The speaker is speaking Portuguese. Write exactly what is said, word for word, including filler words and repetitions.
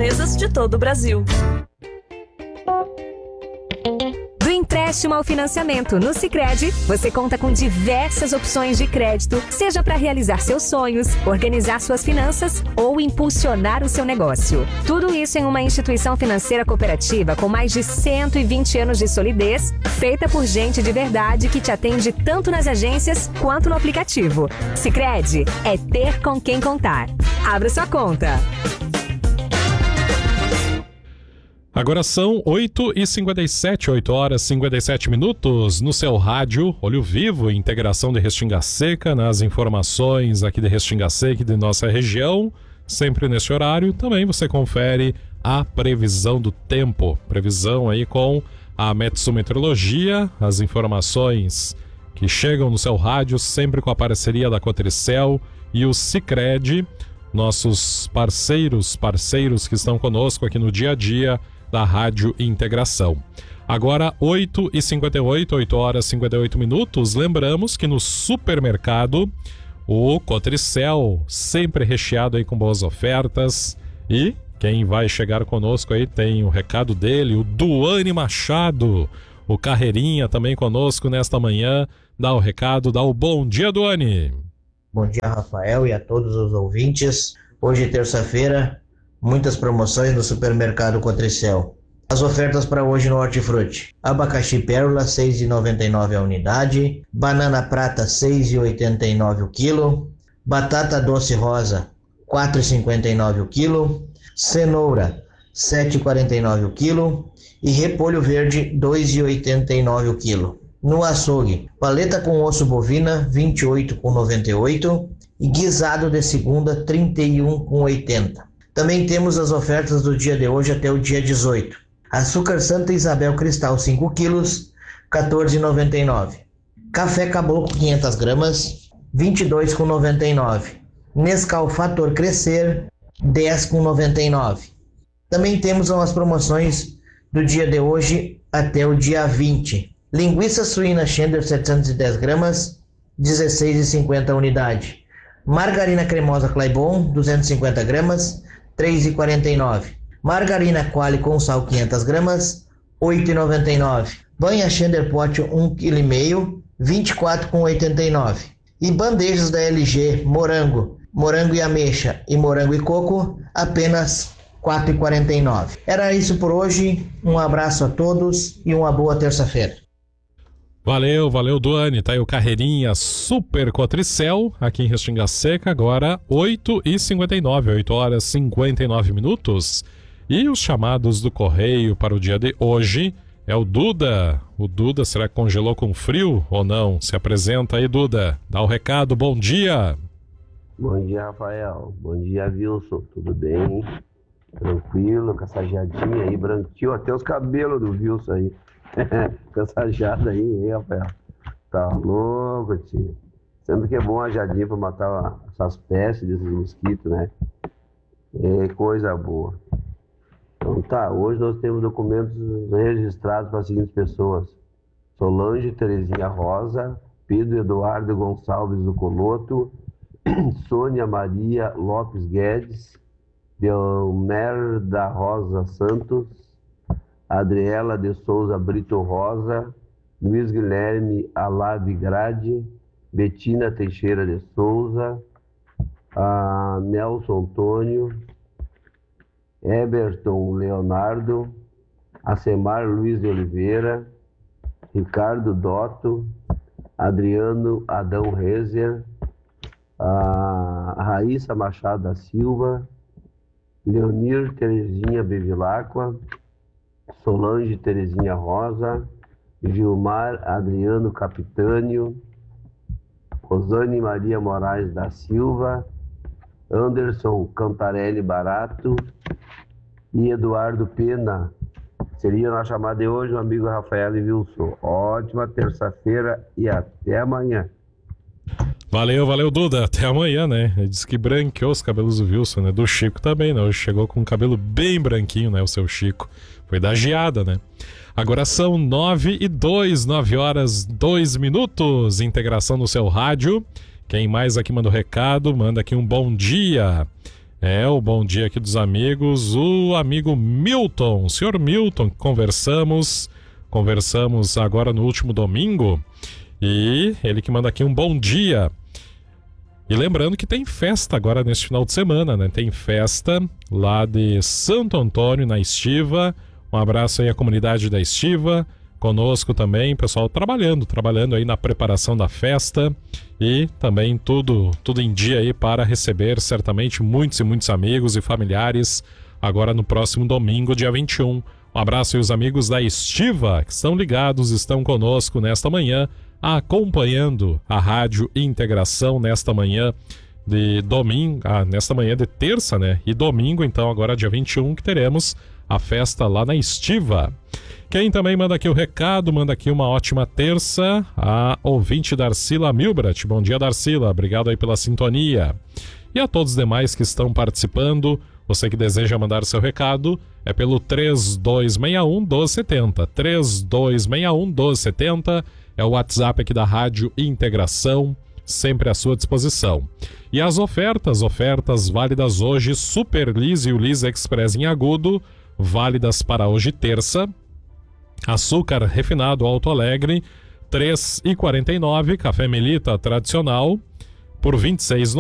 empresas de todo o Brasil. Do empréstimo ao financiamento no Sicredi, você conta com diversas opções de crédito, seja para realizar seus sonhos, organizar suas finanças ou impulsionar o seu negócio. Tudo isso em uma instituição financeira cooperativa com mais de cento e vinte anos de solidez, feita por gente de verdade que te atende tanto nas agências quanto no aplicativo. Sicredi é ter com quem contar. Abra sua conta. Agora são oito e cinquenta e sete, oito horas e cinquenta e sete minutos, no seu rádio, Olho Vivo, integração de Restinga Seca, nas informações aqui de Restinga Seca e de nossa região, sempre nesse horário. Também você confere a previsão do tempo, previsão aí com a Metsu Meteorologia, as informações que chegam no seu rádio, sempre com a parceria da Cotricel e o Sicredi, nossos parceiros, parceiros que estão conosco aqui no dia a dia da Rádio Integração. Agora, oito e cinquenta e oito, oito horas e cinquenta e oito minutos. Lembramos que no supermercado, o Cotricel, sempre recheado aí com boas ofertas. E quem vai chegar conosco aí tem o recado dele, o Duane Machado, o Carreirinha também conosco nesta manhã. Dá o recado, dá o bom dia, Duane. Bom dia, Rafael, e a todos os ouvintes. Hoje, terça-feira, muitas promoções no supermercado Cotricel. As ofertas para hoje no Hortifruti: abacaxi pérola seis reais e noventa e nove centavos a unidade, banana prata seis reais e oitenta e nove centavos o quilo, batata doce rosa quatro reais e cinquenta e nove centavos o quilo, cenoura sete reais e quarenta e nove centavos o quilo e repolho verde dois reais e oitenta e nove centavos o quilo. No açougue, paleta com osso bovina vinte e oito reais e noventa e oito centavos e guisado de segunda trinta e um reais e oitenta centavos. Também temos as ofertas do dia de hoje até o dia dezoito. Açúcar Santa Isabel Cristal cinco quilos, quatorze reais e noventa e nove centavos. Café Caboclo quinhentas gramas, vinte e dois reais e noventa e nove centavos. Nescau Fator Crescer, dez reais e noventa e nove centavos. Também temos as promoções do dia de hoje até o dia vinte. Linguiça suína Schender setecentas e dez gramas, dezesseis reais e cinquenta centavos a unidade. Margarina cremosa Claibon, duzentas e cinquenta gramas, três reais e quarenta e nove centavos. Margarina Qualy com sal quinhentas gramas, oito reais e noventa e nove centavos. Banha Schender Pot um vírgula cinco quilos, vinte e quatro reais e oitenta e nove centavos. E bandejas da L G morango, morango e ameixa e morango e coco, apenas quatro reais e quarenta e nove centavos. Era isso por hoje, um abraço a todos e uma boa terça-feira. Valeu, valeu, Duane. Tá aí o Carreirinha Super Cotricel, aqui em Restinga Seca, agora oito e cinquenta e nove, oito horas e cinquenta e nove minutos. E os chamados do correio para o dia de hoje é o Duda. O Duda, será que congelou com frio ou não? Se apresenta aí, Duda. Dá o recado, bom dia. Bom dia, Rafael. Bom dia, Wilson. Tudo bem? Tranquilo, com essa jadinha aí, branquinho até os cabelos do Wilson aí. Com essa jada aí, hein, Rafael? Tá louco, tio. Sempre que é bom a jadinha pra matar essas pestes desses mosquitos, né? É coisa boa. Então tá, hoje nós temos documentos registrados para as seguintes pessoas: Solange Terezinha Rosa, Pedro Eduardo Gonçalves do Coloto, Sônia Maria Lopes Guedes, Delmer da Rosa Santos, Adriela de Souza Brito Rosa, Luiz Guilherme Alave Grade, Betina Teixeira de Souza, a Nelson Antônio, Eberton Leonardo, Acemar Luiz de Oliveira, Ricardo Dotto, Adriano Adão Rezer, a Raíssa Machado da Silva, Leonir Terezinha Bevilacqua, Solange Terezinha Rosa, Gilmar Adriano Capitânio, Rosane Maria Moraes da Silva, Anderson Cantarelli Barato e Eduardo Pena. Seria a nossa chamada de hoje, o amigo Rafael e Wilson. Ótima terça-feira e até amanhã. Valeu, valeu, Duda. Até amanhã, né? Ele disse que branqueou os cabelos do Wilson, né? Do Chico também, né? Hoje chegou com o cabelo bem branquinho, né? O seu Chico. Foi da geada, né? Agora são nove e dois, nove horas, dois minutos. Integração no seu rádio. Quem mais aqui manda o recado, manda aqui um bom dia. É, o bom dia aqui dos amigos, o amigo Milton, senhor Milton, conversamos, conversamos agora no último domingo, e ele que manda aqui um bom dia. E lembrando que tem festa agora neste final de semana, né? Tem festa lá de Santo Antônio, na Estiva. Um abraço aí à comunidade da Estiva. Conosco também, pessoal trabalhando, trabalhando aí na preparação da festa. E também tudo, tudo em dia aí para receber certamente muitos e muitos amigos e familiares agora no próximo domingo, dia vinte e um. Um abraço aí aos amigos da Estiva que estão ligados, estão conosco nesta manhã, acompanhando a Rádio Integração nesta manhã de domingo, ah, nesta manhã de terça, né? E domingo, então, agora dia vinte e um, que teremos a festa lá na Estiva. Quem também manda aqui o recado, manda aqui uma ótima terça, a ouvinte Darcila Milbrat. Bom dia, Darcila, obrigado aí pela sintonia. E a todos os demais que estão participando, você que deseja mandar seu recado, é pelo três dois seis um, um dois sete zero. três dois seis um, um dois sete zero é o WhatsApp aqui da Rádio Integração, sempre à sua disposição. E as ofertas, ofertas válidas hoje, Super Lis e o Lis Express em Agudo, válidas para hoje terça. Açúcar refinado Alto Alegre, três reais e quarenta e nove centavos. Café Melita tradicional, por vinte e seis reais e noventa centavos.